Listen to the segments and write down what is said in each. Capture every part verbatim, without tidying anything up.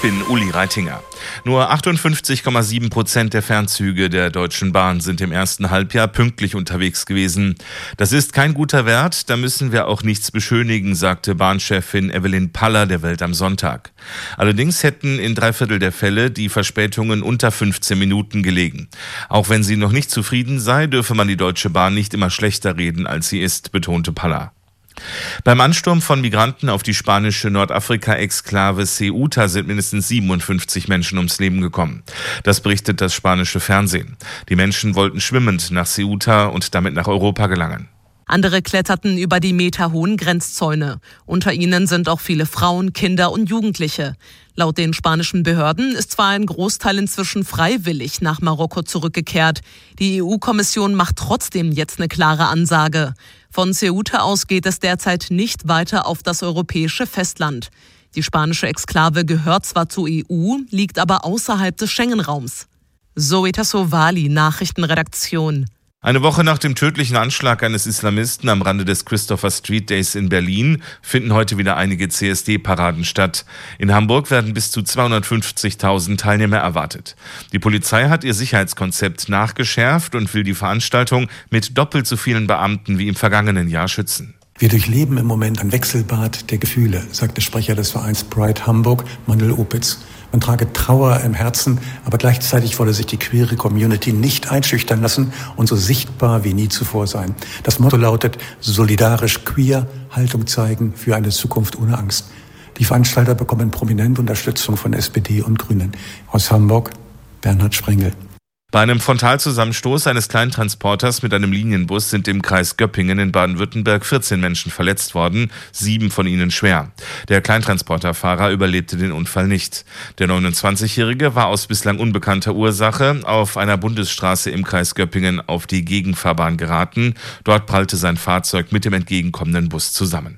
bin Uli Reitinger. Nur achtundfünfzig Komma sieben Prozent der Fernzüge der Deutschen Bahn sind im ersten Halbjahr pünktlich unterwegs gewesen. Das ist kein guter Wert, da müssen wir auch nichts beschönigen, sagte Bahnchefin Evelyn Paller der Welt am Sonntag. Allerdings hätten in drei Viertel der Fälle die Verspätungen unter fünfzehn Minuten gelegen. Auch wenn sie noch nicht zufrieden sei, dürfe man die Deutsche Bahn nicht immer schlechter reden, als sie ist, betonte Paller. Beim Ansturm von Migranten auf die spanische Nordafrika-Exklave Ceuta sind mindestens siebenundfünfzig Menschen ums Leben gekommen. Das berichtet das spanische Fernsehen. Die Menschen wollten schwimmend nach Ceuta und damit nach Europa gelangen. Andere kletterten über die meterhohen Grenzzäune. Unter ihnen sind auch viele Frauen, Kinder und Jugendliche. Laut den spanischen Behörden ist zwar ein Großteil inzwischen freiwillig nach Marokko zurückgekehrt. Die E U-Kommission macht trotzdem jetzt eine klare Ansage. Von Ceuta aus geht es derzeit nicht weiter auf das europäische Festland. Die spanische Exklave gehört zwar zur E U, liegt aber außerhalb des Schengen-Raums. Zoe Tassovali, Nachrichtenredaktion. Eine Woche nach dem tödlichen Anschlag eines Islamisten am Rande des Christopher Street Days in Berlin finden heute wieder einige C S D-Paraden statt. In Hamburg werden bis zu zweihundertfünfzigtausend Teilnehmer erwartet. Die Polizei hat ihr Sicherheitskonzept nachgeschärft und will die Veranstaltung mit doppelt so vielen Beamten wie im vergangenen Jahr schützen. Wir durchleben im Moment ein Wechselbad der Gefühle, sagte Sprecher des Vereins Pride Hamburg, Manuel Opitz. Man trage Trauer im Herzen, aber gleichzeitig wolle sich die queere Community nicht einschüchtern lassen und so sichtbar wie nie zuvor sein. Das Motto lautet: solidarisch queer, Haltung zeigen für eine Zukunft ohne Angst. Die Veranstalter bekommen prominente Unterstützung von S P D und Grünen. Aus Hamburg, Bernhard Sprengel. Bei einem Frontalzusammenstoß eines Kleintransporters mit einem Linienbus sind im Kreis Göppingen in Baden-Württemberg vierzehn Menschen verletzt worden, sieben von ihnen schwer. Der Kleintransporterfahrer überlebte den Unfall nicht. Der neunundzwanzigjährige war aus bislang unbekannter Ursache auf einer Bundesstraße im Kreis Göppingen auf die Gegenfahrbahn geraten. Dort prallte sein Fahrzeug mit dem entgegenkommenden Bus zusammen.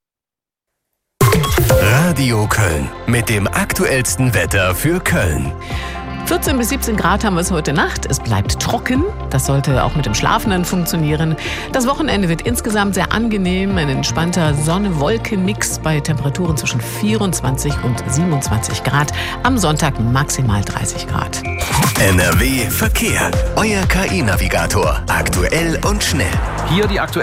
Radio Köln mit dem aktuellsten Wetter für Köln. vierzehn bis siebzehn Grad haben wir es heute Nacht. Es bleibt trocken. Das sollte auch mit dem Schlafen dann funktionieren. Das Wochenende wird insgesamt sehr angenehm. Ein entspannter Sonne-Wolken-Mix bei Temperaturen zwischen vierundzwanzig und siebenundzwanzig Grad. Am Sonntag maximal dreißig Grad. N R W Verkehr. Euer K I-Navigator. Aktuell und schnell. Hier die aktuelle